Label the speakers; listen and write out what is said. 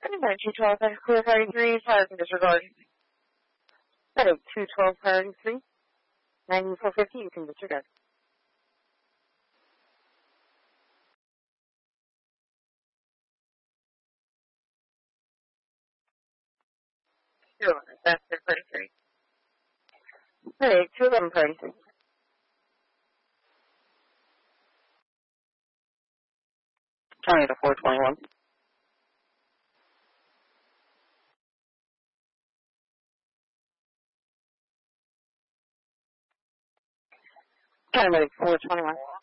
Speaker 1: Anyway, 212, clear 33, fire can disregard. Headache 212, priority 3, 9450, you can disregard. Sure, that's the 33. Headache 211, priority 3. Tornado 421. Paramedic 421.